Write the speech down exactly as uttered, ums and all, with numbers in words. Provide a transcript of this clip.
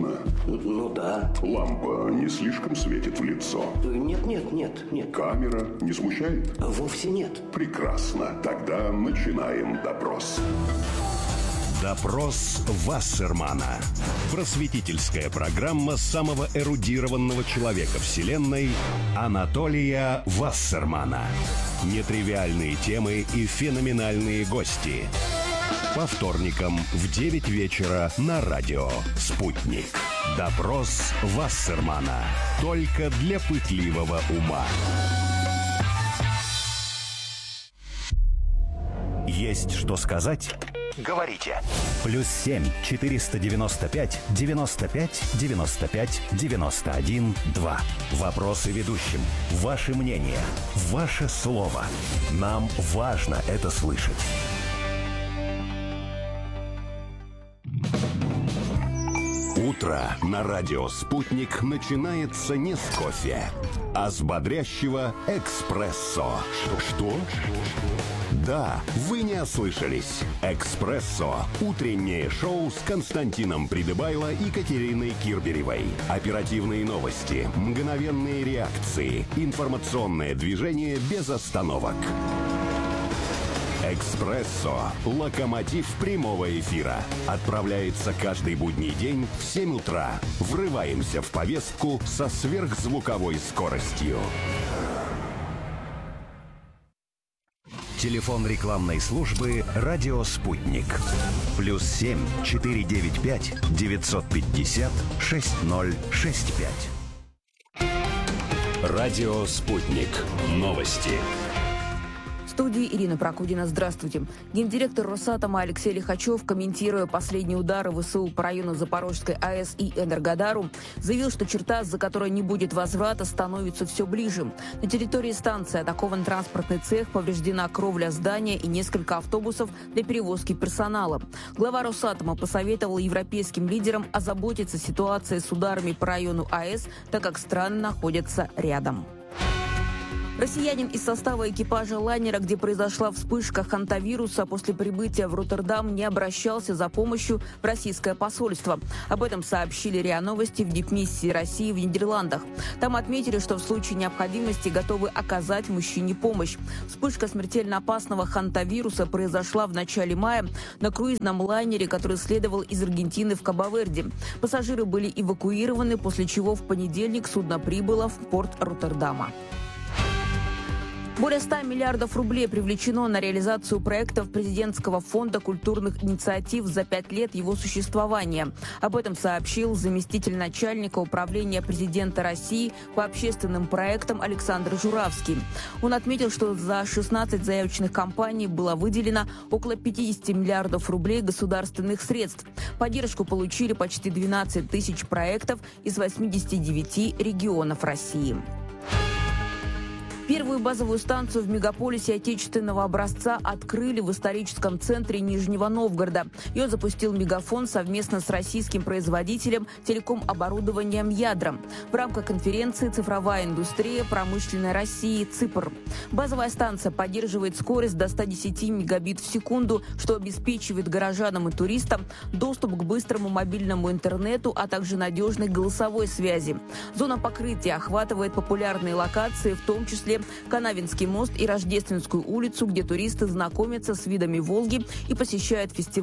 холодно? Ну да. Лампа не слишком светит в лицо? Нет, нет, нет, нет. Камера не смущает? Вовсе нет. Прекрасно. Тогда начинаем допрос. Допрос Вассермана. Просветительская программа самого эрудированного человека Вселенной Анатолия Вассермана. Нетривиальные темы и феноменальные гости. По вторникам в девять вечера на радио «Спутник». Допрос Вассермана. Только для пытливого ума. Есть что сказать? Говорите. Плюс семь четыреста девяносто пять девяносто пять девяносто пять девяносто один два. Вопросы ведущим. Ваше мнение. Ваше слово. Нам важно это слышать. Утро на радио «Спутник» начинается не с кофе, а с бодрящего эспрессо. Что? Да, вы не ослышались. «Экспрессо» – утреннее шоу с Константином Придыбайло и Катериной Кирберевой. Оперативные новости, мгновенные реакции, информационное движение без остановок. «Экспрессо» – локомотив прямого эфира. Отправляется каждый будний день в семь утра. Врываемся в повестку со сверхзвуковой скоростью. Телефон рекламной службы «Радио Спутник». Плюс семь четыре девять пять девятьсот пятьдесят шесть ноль шесть пять. Радио Спутник. Новости. В студии Ирина Прокудина. Здравствуйте. Гендиректор Росатома Алексей Лихачев, комментируя последние удары ВСУ по району Запорожской АЭС и Энергодару, заявил, что черта, за которой не будет возврата, становится все ближе. На территории станции атакован транспортный цех, повреждена кровля здания и несколько автобусов для перевозки персонала. Глава Росатома посоветовал европейским лидерам озаботиться ситуацией с ударами по району АЭС, так как страны находятся рядом. Россиянин из состава экипажа лайнера, где произошла вспышка хантавируса, после прибытия в Роттердам не обращался за помощью в российское посольство. Об этом сообщили РИА Новости в дипмиссии России в Нидерландах. Там отметили, что в случае необходимости готовы оказать мужчине помощь. Вспышка смертельно опасного хантавируса произошла в начале мая на круизном лайнере, который следовал из Аргентины в Кабо-Верде. Пассажиры были эвакуированы, после чего в понедельник судно прибыло в порт Роттердама. Более ста миллиардов рублей привлечено на реализацию проектов президентского фонда культурных инициатив за пять лет его существования. Об этом сообщил заместитель начальника управления президента России по общественным проектам Александр Журавский. Он отметил, что за шестнадцать заявочных кампаний было выделено около пятидесяти миллиардов рублей государственных средств. Поддержку получили почти двенадцать тысяч проектов из восьмидесяти девяти регионов России. Первую базовую станцию в мегаполисе отечественного образца открыли в историческом центре Нижнего Новгорода. Ее запустил Мегафон совместно с российским производителем телеком-оборудованием «Ядра» в рамках конференции «Цифровая индустрия промышленной России ЦИПР». Базовая станция поддерживает скорость до ста десяти мегабит в секунду, что обеспечивает горожанам и туристам доступ к быстрому мобильному интернету, а также надежной голосовой связи. Зона покрытия охватывает популярные локации, в том числе Канавинский мост и Рождественскую улицу, где туристы знакомятся с видами Волги и посещают фестиваль